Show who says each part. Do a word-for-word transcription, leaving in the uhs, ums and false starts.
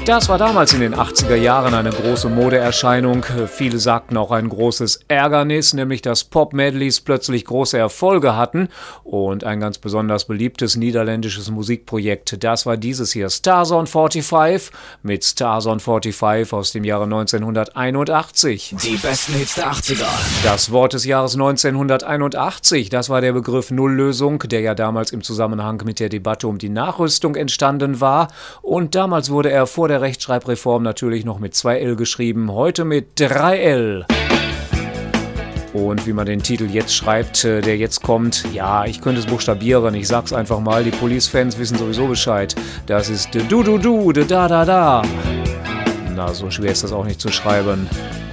Speaker 1: Das war damals in den achtziger Jahren eine große Modeerscheinung. Viele sagten auch ein großes Ärgernis, nämlich dass Pop-Medleys plötzlich große Erfolge hatten. Und ein ganz besonders beliebtes niederländisches Musikprojekt, das war dieses hier, Starzone fünfundvierzig mit Starzone fünfundvierzig aus dem Jahre neunzehnhunderteinundachtzig.
Speaker 2: Die besten Hits der achtziger.
Speaker 1: Das Wort des Jahres neunzehnhunderteinundachtzig, das war der Begriff Nulllösung, der ja damals im Zusammenhang mit der Debatte um die Nachrüstung entstanden war. Und damals wurde er vor der Rechtschreibreform natürlich noch mit zwei L geschrieben, heute mit drei L. Und wie man den Titel jetzt schreibt, der jetzt kommt, ja, ich könnte es buchstabieren, ich sag's einfach mal, die Police-Fans wissen sowieso Bescheid. Das ist du du du, da da da. Na, so schwer ist das auch nicht zu schreiben.